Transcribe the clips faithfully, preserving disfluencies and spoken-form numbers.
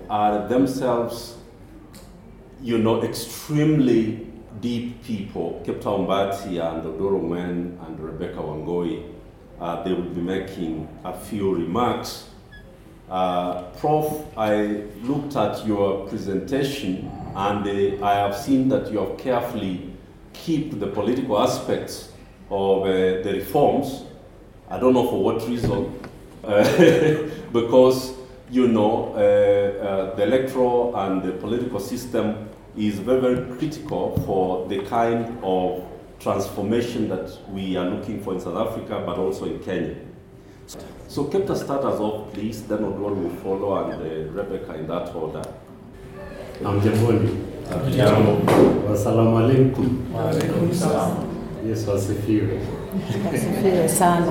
are themselves, you know, extremely deep people. Kipta Umbati and Odoro Ngwen and Rebecca Wangoi, uh, they will be making a few remarks. Uh, Professor, I looked at your presentation and uh, I have seen that you have carefully kept the political aspects of uh, the reforms. I don't know for what reason, uh, because you know uh, uh, the electoral and the political system is very, very critical for the kind of transformation that we are looking for in South Africa, but also in Kenya. So keep the starters off, please, then Odoro will follow, and uh, Rebecca in that order. Amjamboni. Wassalamu alaikum. Wa alaikum salam. Yesu asifiwe. Asifiwe sana.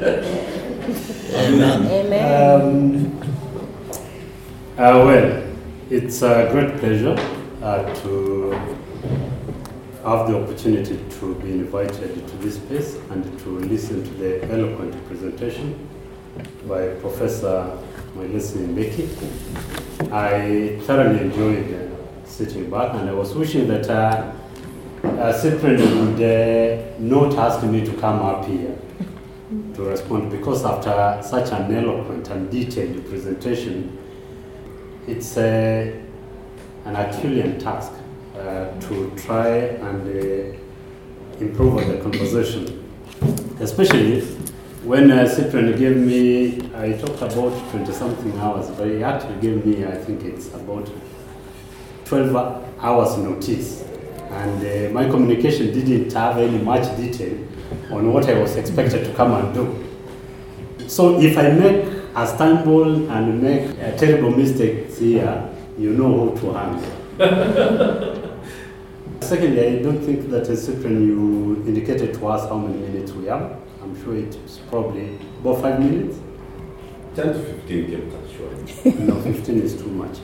Amen. Amen. Um, uh, well, it's a great pleasure uh, to have the opportunity to be invited to this place and to listen to the eloquent presentation by Professor Mwelesi Mbeki. I thoroughly enjoyed uh, sitting back, and I was wishing that uh, uh, Cyprian would uh, not ask me to come up here to respond, because after such an eloquent and detailed presentation, it's uh, an Herculean task uh, to try and uh, improve on the conversation, especially when uh, Cyprian gave me, I talked about twenty something hours, but he actually gave me, I think it's about twelve hours notice. And uh, my communication didn't have any much detail on what I was expected to come and do. So if I make a stumble and make a terrible mistakes here, you know who to handle. Secondly, I don't think that uh, Cyprian, you indicated to us how many minutes we have. I'm sure it's probably about five minutes. ten to fifteen, sure. No, fifteen is too much.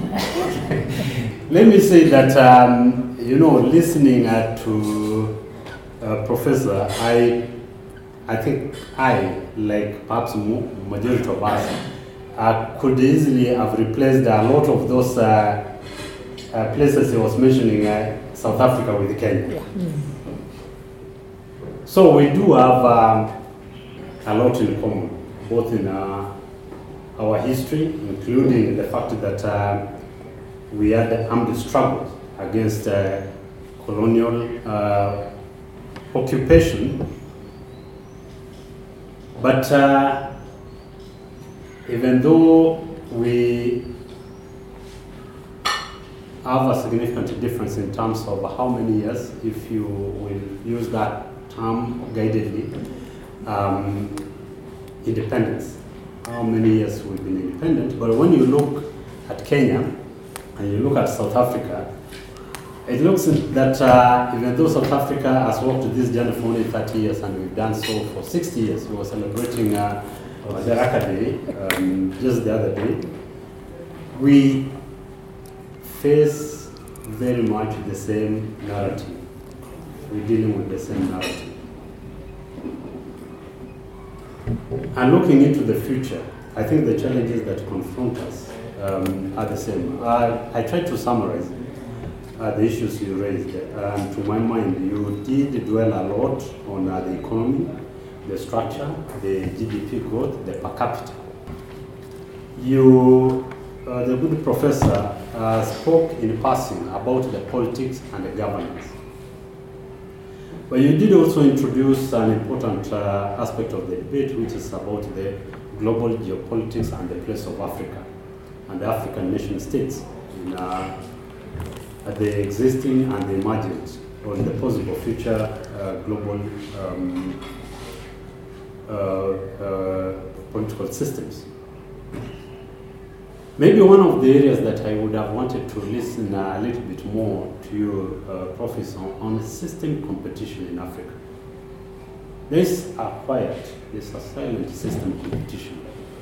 Let me say that, um, you know, listening uh, to uh, Professor, I, I think I, like perhaps majority of us, uh, could easily have replaced a lot of those uh, uh, places he was mentioning, uh, South Africa with Kenya. Yeah. Mm. So we do have um, a lot in common, both in uh, our history, including the fact that uh, we had armed struggles against uh, colonial uh, occupation. But uh, even though we have a significant difference in terms of how many years, if you will use that term guidedly, um, independence, how many years we've been independent. But when you look at Kenya and you look at South Africa, it looks that uh, even though South Africa has walked this journey for only thirty years, and we've done so for sixty years, we were celebrating uh, the Raka Day um, just the other day, we face very much the same narrative. We're dealing with the same narrative. And looking into the future, I think the challenges that confront us um, are the same. Uh, I tried to summarize uh, the issues you raised. And to my mind, you did dwell a lot on uh, the economy, the structure, the G D P growth, the per capita. You, uh, the good professor, uh, spoke in passing about the politics and the governance. But you did also introduce an important uh, aspect of the debate, which is about the global geopolitics and the place of Africa and the African nation states in uh, the existing and the emergent, or the possible future uh, global um, uh, uh, political systems. Maybe one of the areas that I would have wanted to listen a little bit more to you, uh, Professor, on system competition in Africa. There's a quiet, there's a silent system competition.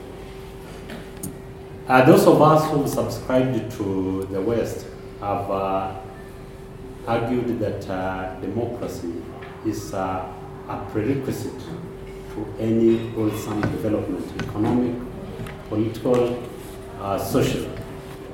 Uh, those of us who subscribed to the West have uh, argued that uh, democracy is uh, a prerequisite to any wholesome development, economic, political, Uh, social.